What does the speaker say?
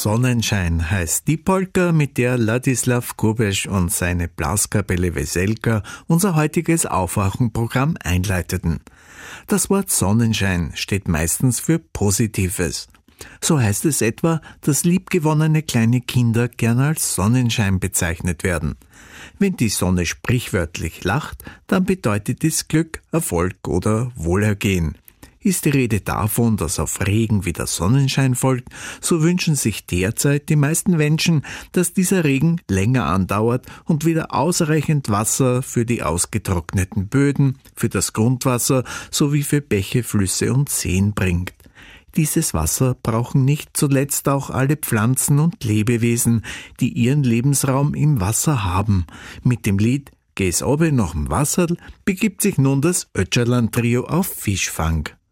Sonnenschein heißt die Polka, mit der Ladislav Kubesch und seine Blaskapelle Weselka unser heutiges Aufwachenprogramm einleiteten. Das Wort Sonnenschein steht meistens für Positives. So heißt es etwa, dass liebgewonnene kleine Kinder gern als Sonnenschein bezeichnet werden. Wenn die Sonne sprichwörtlich lacht, dann bedeutet dies Glück, Erfolg oder Wohlergehen. Ist die Rede davon, dass auf Regen wieder Sonnenschein folgt, so wünschen sich derzeit die meisten Menschen, dass dieser Regen länger andauert und wieder ausreichend Wasser für die ausgetrockneten Böden, für das Grundwasser sowie für Bäche, Flüsse und Seen bringt. Dieses Wasser brauchen nicht zuletzt auch alle Pflanzen und Lebewesen, die ihren Lebensraum im Wasser haben. Mit dem Lied »Geh's obe noch'm Wasserl« begibt sich nun das Ötscherland-Trio auf Fischfang.